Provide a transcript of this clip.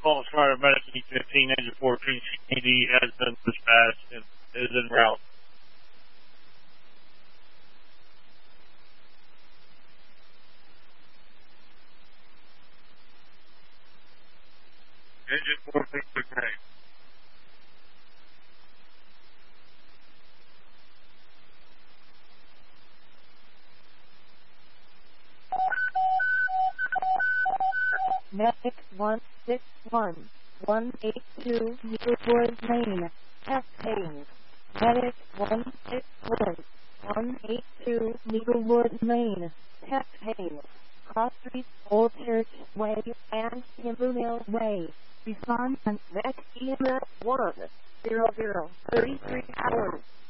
Falls Fire Medical 15 engine 14 CD has been dispatched and is en route. Engine 14 okay. Medic 161, 182 Needlewood Lane, Haines. Medic 161, 182 Needlewood Lane, Haines. Cross Street, Old Church Way, and Timbermill Way. Respond on Medic EMS 100, 33 hours.